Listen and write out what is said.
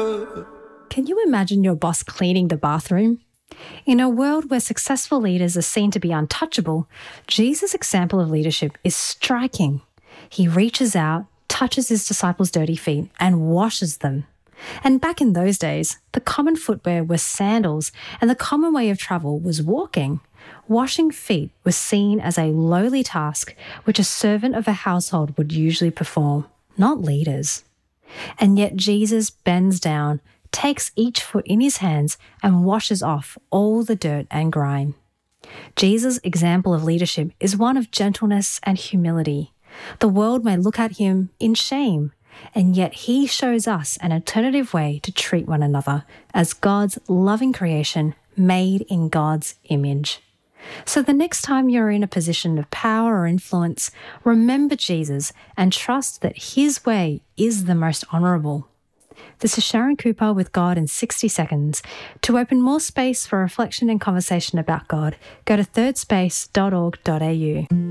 Can you imagine your boss cleaning the bathroom? In a world where successful leaders are seen to be untouchable, Jesus' example of leadership is striking. He reaches out, touches his disciples' dirty feet, and washes them. And back in those days, the common footwear was sandals, and the common way of travel was walking. Washing feet was seen as a lowly task which a servant of a household would usually perform, not leaders. And yet Jesus bends down, takes each foot in his hands and washes off all the dirt and grime. Jesus' example of leadership is one of gentleness and humility. The world may look at him in shame, and yet he shows us an alternative way to treat one another as God's loving creation made in God's image. So the next time you're in a position of power or influence, remember Jesus and trust that his way is the most honourable. This is Sharon Cooper with God in 60 Seconds. To open more space for reflection and conversation about God, go to thirdspace.org.au.